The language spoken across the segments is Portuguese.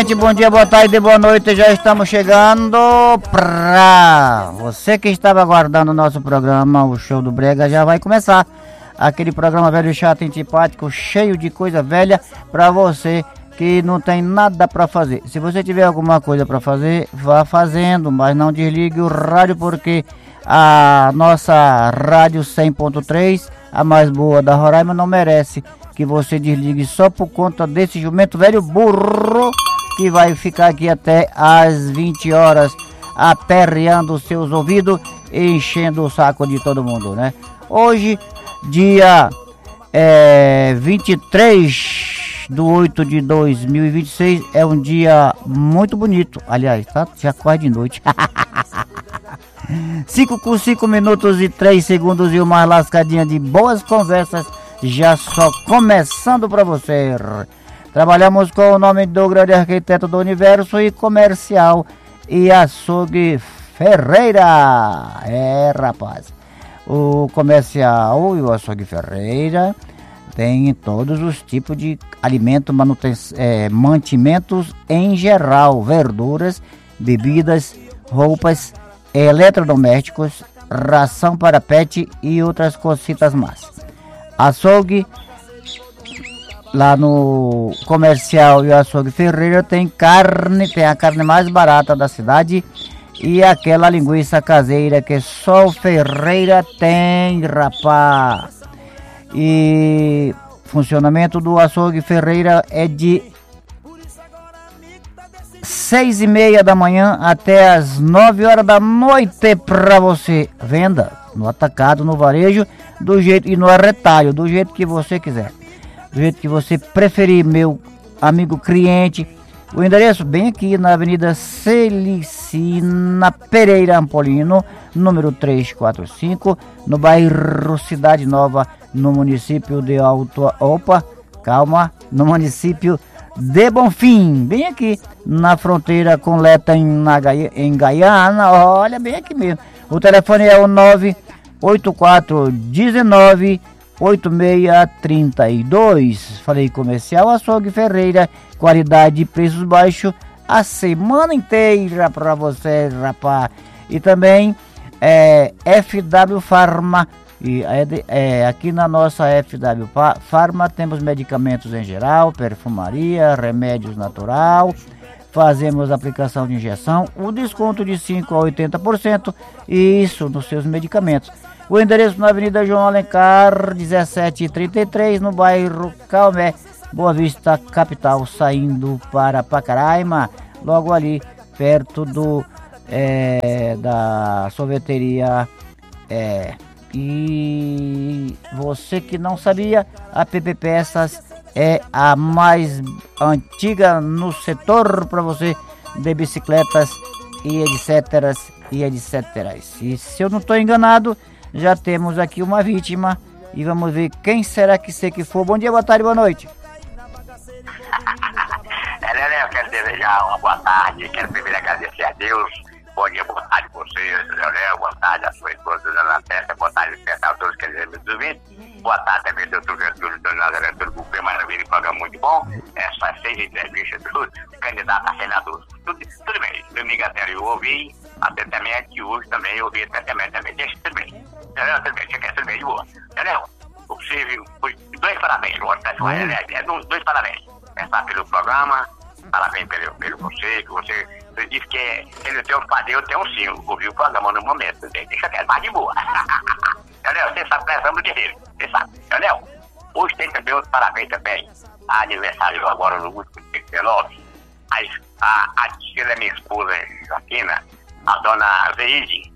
gente, bom dia, boa tarde, boa noite. Já estamos chegando pra você que estava aguardando o nosso programa, o Show do Brega já vai começar. Aquele programa velho, chato, antipático, cheio de coisa velha pra você que não tem nada pra fazer. Se você tiver alguma coisa pra fazer, vá fazendo, mas não desligue o rádio, porque a nossa rádio 100.3, a mais boa da Roraima, não merece que você desligue só por conta desse jumento velho burro que vai ficar aqui até às 20 horas aperreando os seus ouvidos e enchendo o saco de todo mundo, né? Hoje, dia 23 de 8 de 2026, é um dia muito bonito. Aliás, tá? Já quase de noite. 5 minutos e 3 segundos e uma lascadinha de boas conversas já só começando para você. Trabalhamos com o nome do grande arquiteto do universo e comercial e açougue Ferreira. Rapaz, o comercial e o açougue Ferreira tem todos os tipos de alimento, mantimentos em geral, verduras, bebidas, roupas, eletrodomésticos, ração para pet e outras cositas más. Açougue, lá no comercial e o açougue Ferreira tem a carne mais barata da cidade e aquela linguiça caseira que só o Ferreira tem, rapaz. E funcionamento do açougue Ferreira é de 6:30 da manhã até as 9 horas da noite para você. Venda no atacado, no varejo, do jeito e no retalho, do jeito que você quiser, do jeito que você preferir, meu amigo cliente. O endereço bem aqui na Avenida Celicina Pereira Ampolino, número 345, no bairro Cidade Nova, no município de no município de Bonfim, bem aqui na fronteira com Leta em Gaiana. Olha, bem aqui mesmo. O telefone é o 984198632. Falei comercial, açougue Ferreira, qualidade e preços baixos a semana inteira pra você, rapaz. E também FW Pharma. E aqui na nossa FW Pharma temos medicamentos em geral, perfumaria, remédios natural, fazemos aplicação de injeção, o desconto de 5% a 80%, isso nos seus medicamentos. O endereço na Avenida João Alencar, 1733, no bairro Calmé, Boa Vista, capital, saindo para Pacaraima, logo ali perto da sorveteria. E você que não sabia, a PP Peças é a mais antiga no setor para você de bicicletas e etc. E se eu não estou enganado, já temos aqui uma vítima e vamos ver quem será que for. Bom dia, boa tarde, boa noite. Eu quero desejar uma boa tarde, quero primeiro agradecer a Deus. Bom dia, boa tarde a vocês, Leonel, boa tarde a sua esposa, Dona Testa, boa tarde especial a todos que eles me ouvirem. Boa tarde também, doutor Getúlio, Dona Nazaré, tudo bem, maravilha, programa muito bom. Essas 6 entrevistas do candidato a senador, tudo bem. Domingo até eu ouvi atentamente e hoje também eu ouvi atentamente também. Deixa tudo bem. Leonel, tudo bem, você quer tudo bem de boa. Leonel, você foi 2 parabéns, dois parabéns. Começar pelo programa, parabéns pelo você, que você disse que ele tem um padre, eu tenho um sim, ouviu o programa no momento, deixa quieto, mas de boa. Leonel, você sabe prezando de dele, você sabe. Leonel, hoje tem também outro parabéns também, aniversário agora no último dia 19, a tia da minha esposa, Joaquina, a dona Zeide,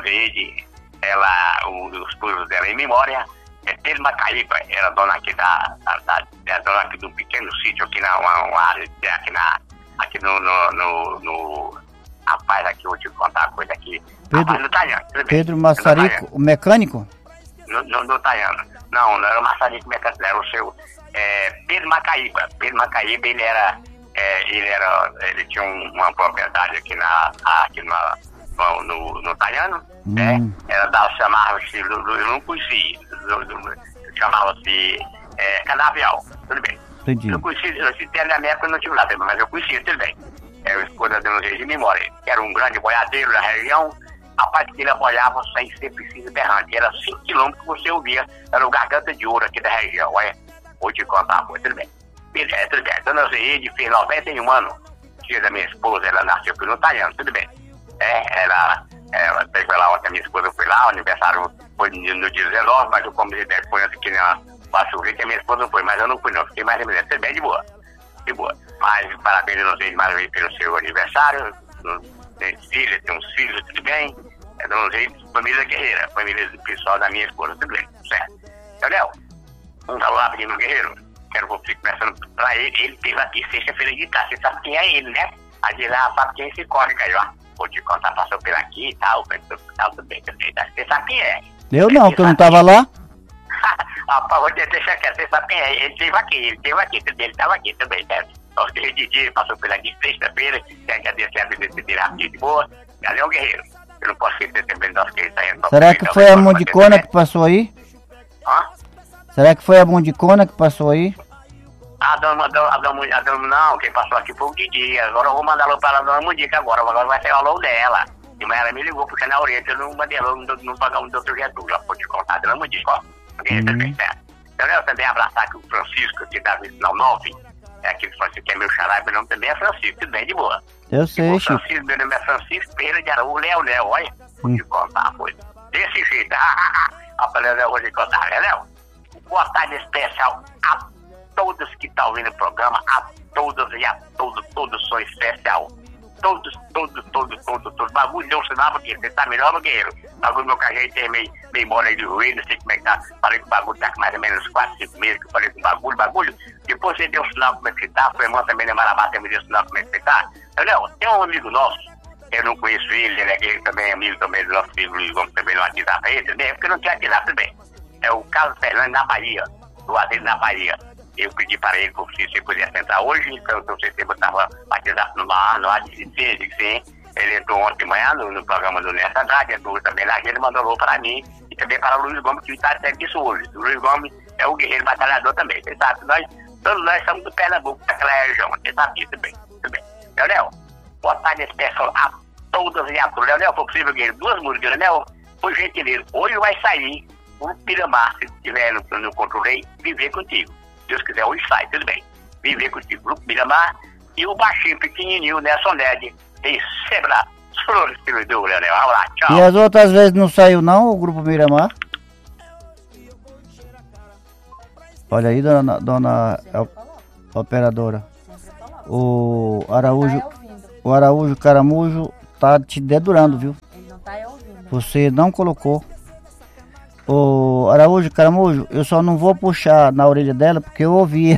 os esposos dela em memória, é Pedro Macaíba, era dona aqui dona aqui de um pequeno sítio aqui na uma área aqui no rapaz, aqui eu vou te contar uma coisa aqui. Pedro Massarico, o mecânico? No Taiano. Não era o Massarico mecânico, era o seu Pedro Macaíba. Pedro Macaíba, ele tinha uma propriedade aqui no Taiano, né? Chamava-se, eu não conhecia, chamava-se Canavial, tudo bem. Entendi. Eu conheci até na minha época eu não tive lá, mas eu conhecia também. É o esposa de Dona Zeide de memória, que era um grande boiadeiro da região. Rapaz, que ele apoiava sem ser preciso berrante. Era 5 quilômetros que você ouvia, era o Garganta de Ouro aqui da região, olha. Vou te contar, pô, tudo bem. Beleza, tudo bem. Dona Zeide fez 91 anos, filha da minha esposa, ela nasceu aqui no Taiano, tudo bem. Ela foi lá ontem, a minha esposa foi lá, o aniversário foi no dia 19, mas eu como ideia foi aqui na Baixurri, que a minha esposa não foi, mas eu não fui não, fiquei mais remelhado, tudo bem, de boa. Mas parabéns, Dona Zeide, mais uma vez pelo seu aniversário, tem filha, tem uns filhos, tudo bem. Dona Zeide, família guerreira, família do pessoal da minha esposa, tudo bem, certo. Léo, um alô lá, menino guerreiro, quero você começando pra ele teve aqui sexta-feira de tarde, você sabe quem é ele, né? A gente lá sabe quem se corre, aí, ó. Vou te contar, passou por aqui e tal, tudo bem, você sabe quem é? Eu não, que eu não tava lá. Rapaz, deixa quieto, você sabe quem é? Ele teve aqui, ele tava aqui também, certo? Aos 3 de dia, passou por aqui sexta-feira, quer agradecer a vida dele rapidinho de boa. Galera, Guerreiro, eu não posso esquecer também das que ele tá indo. Será que foi a Mundicona que passou aí? Hã? Será que foi a Mundicona que passou aí? A dona não, quem passou aqui foi o Didi. Agora eu vou mandar alô para a dona Mundica agora vai ser o alô dela. E mas ela me ligou porque na Oriente eu não mandei alô no programa do Dr. Getúlio. Pode te contar, dona Mundica, ó. Eu também abraçar aqui o Francisco, aqui da Vicinal 9. É aquele Francisco que é meu xará, meu nome também é Francisco, tudo bem de boa. Eu sei, Chico. Francisco, meu nome é Francisco Pereira de Araújo, Léo, olha. Vou te contar a coisa. Desse jeito, rapaz, Léo, vou te contar, Léo. Boa tarde especial a todos que estão ouvindo o programa, a todas e a todos são especial. Todos. Bagulho deu um sinal porque você tá melhor no guerreiro. Bagulho meu cajete tem meio mole aí de ruim, não sei como é que tá. Falei que o bagulho tá com mais ou menos 4, 5 meses que eu falei com o bagulho. Depois você deu um sinal como é que tá, sua irmã também na Marabá também deu um sinal como é que tá. Léo, tem um amigo nosso, eu não conheço ele também é amigo também do nosso amigo Luiz Gomes, também no WhatsApp ele, também, porque não tinha WhatsApp também. É o Carlos Fernandes na Bahia, do Azeite na Bahia. Eu pedi para ele se você pudesse entrar hoje, então você botava WhatsApp no ar, disse sim. Ele entrou ontem de manhã no programa do Nessa Andrade, entrou também lá, ele mandou alô para mim e também para o Luiz Gomes, que está até disso hoje. O Luiz Gomes é o guerreiro batalhador também, você sabe, todos nós somos do Pernambuco, daquela região, você sabe disso também. Léo, boa tarde especial a todas e a todos. Léo, foi possível, guerreiro, 2 músicas, Léo, por gentileza, hoje vai sair o Miramar, se estiver no controle, Viver Contigo. Deus quiser, hoje sai, tudo bem. Viver Contigo, Grupo Miramar e o baixinho pequenininho, Nelson Ned, e Sebra, Flores Pirudu, Léo. Vamos lá, tchau. E as outras vezes não saiu não, o Grupo Miramar? Olha aí, dona operadora. O Araújo Caramujo tá te dedurando, viu? Ele não tá ouvindo. Você não colocou. O Araújo Caramujo, eu só não vou puxar na orelha dela porque eu ouvi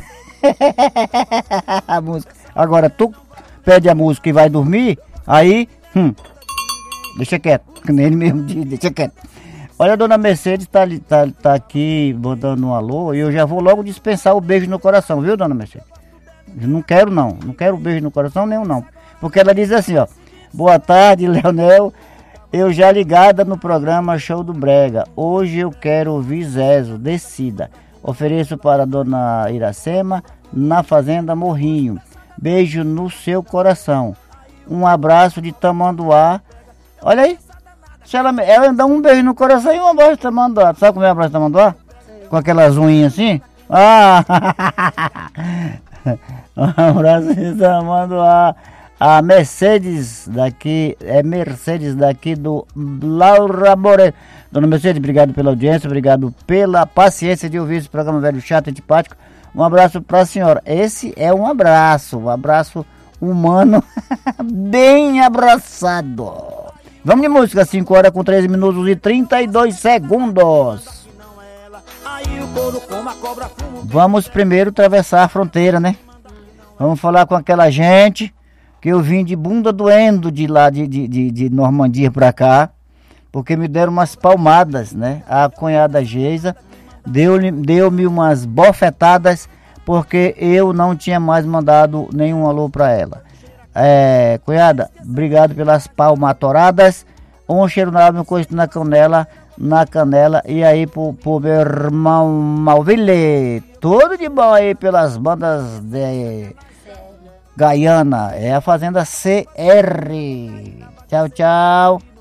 a música. Agora tu pede a música e vai dormir, aí, deixa quieto, nem ele mesmo diz, deixa quieto. Olha, a dona Mercedes tá aqui botando um alô e eu já vou logo dispensar o beijo no coração, viu, dona Mercedes? Eu não quero beijo no coração nenhum não, porque ela diz assim, ó: boa tarde, Leonel. Eu já ligada no programa Show do Brega. Hoje eu quero ouvir Zezo, Descida. Ofereço para a dona Iracema, na Fazenda Morrinho. Beijo no seu coração. Um abraço de Tamanduá. Olha aí. Ela dá um beijo no coração e um abraço de Tamanduá. Sabe como é o abraço de Tamanduá? Com aquelas unhas assim. Um abraço de Tamanduá. A Mercedes daqui do Laura Moreira. Dona Mercedes, obrigado pela audiência, obrigado pela paciência de ouvir esse programa velho, chato e antipático. Um abraço para a senhora. Esse é um abraço humano, bem abraçado. Vamos de música, 5 horas com 13 minutos e 32 segundos. Vamos primeiro atravessar a fronteira, né? Vamos falar com aquela gente que eu vim de bunda doendo de lá de Normandia pra cá, porque me deram umas palmadas, né? A cunhada Geisa deu-me umas bofetadas porque eu não tinha mais mandado nenhum alô pra ela. Cunhada, obrigado pelas palmatoradas. Um cheiro na alma e um coice na canela na canela. E aí pro meu irmão Malville, tudo de bom aí pelas bandas de Gaiana, é a Fazenda CR. Tchau, tchau.